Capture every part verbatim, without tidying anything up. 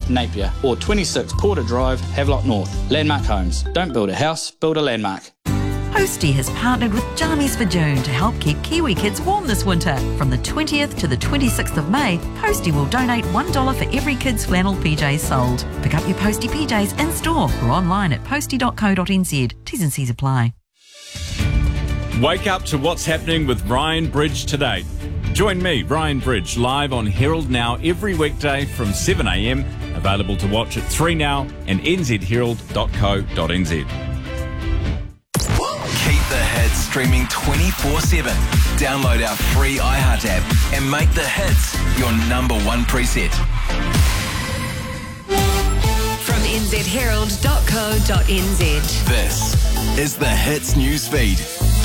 Napier, or twenty-six Porter Drive, Havelock North. Landmark Homes. Don't build a house, build a landmark. Posty has partnered with Jammies for June to help keep Kiwi kids warm this winter. From the twentieth to the twenty-sixth of May, Posty will donate one dollar for every kid's flannel P Js sold. Pick up your Posty P Js in store or online at posty dot co dot n z. T's and C's apply. Wake up to what's happening with Ryan Bridge today. Join me, Ryan Bridge, live on Herald Now every weekday from seven a m. Available to watch at three now and n z herald dot co dot n z. Keep the hits streaming twenty-four seven. Download our free iHeart app and make the hits your number one preset. From n z herald dot co dot n z. This is the Hits newsfeed.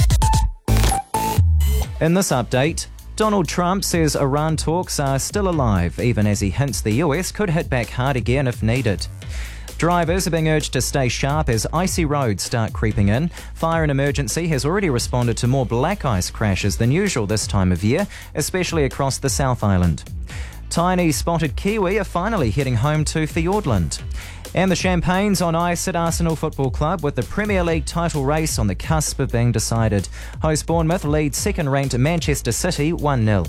In this update, Donald Trump says Iran talks are still alive, even as he hints the U S could hit back hard again if needed. Drivers are being urged to stay sharp as icy roads start creeping in. Fire and Emergency has already responded to more black ice crashes than usual this time of year, especially across the South Island. Tiny spotted kiwi are finally heading home to Fiordland. And the Champagnes on ice at Arsenal Football Club with the Premier League title race on the cusp of being decided. Host Bournemouth leads second-ranked Manchester City one nil.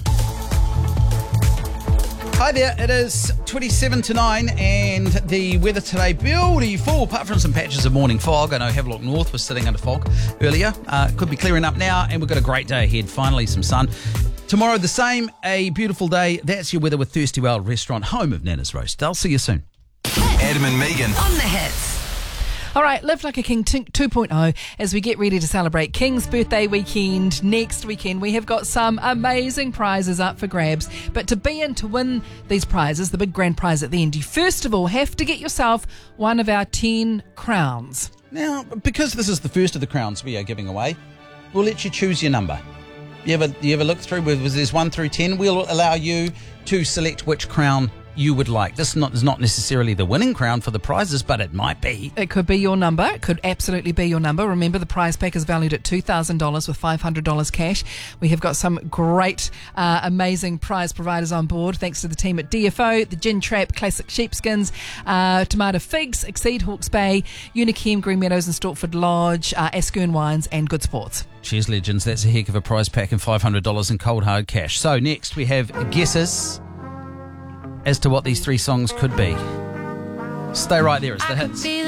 Hi there, it is twenty-seven to nine and the weather today beautiful, apart from some patches of morning fog. I know Havelock North was sitting under fog earlier. Uh, could be clearing up now and we've got a great day ahead, finally some sun. Tomorrow the same, a beautiful day. That's your weather with Thirsty Wild Restaurant, home of Nana's Roast. I'll see you soon. Adam and Megan On the hits. All right, Live Like a King two point oh as we get ready to celebrate King's birthday weekend next weekend. We have got some amazing prizes up for grabs. But to be in to win these prizes, the big grand prize at the end, you first of all have to get yourself one of our ten crowns. Now, because this is the first of the crowns we are giving away, we'll let you choose your number. You ever, you ever look through, where there's one through ten, we'll allow you to select which crown you would like. This is not, is not necessarily the winning crown for the prizes, but it might be. It could be your number. It could absolutely be your number. Remember, the prize pack is valued at two thousand dollars with five hundred dollars cash. We have got some great, uh, amazing prize providers on board, thanks to the team at D F O, the Gin Trap, Classic Sheepskins, uh, Tomato Figs, Exceed Hawke's Bay, Unichem, Green Meadows and Stortford Lodge, uh, Askern Wines and Good Sports. Cheers, legends. That's a heck of a prize pack and five hundred dollars in cold hard cash. So next we have guesses as to what these three songs could be. Stay right there, it's the hits.